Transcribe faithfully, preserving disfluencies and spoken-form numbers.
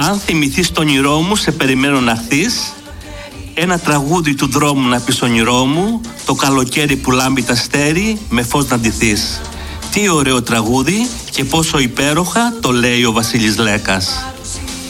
Αν θυμηθείς το όνειρό μου, σε περιμένω να χθείς. Ένα τραγούδι του δρόμου να πεις όνειρό μου, το καλοκαίρι που λάμπει τα αστέρι, με φως να ντυθείς. Τι ωραίο τραγούδι και πόσο υπέροχα το λέει ο Βασίλης Λέκας.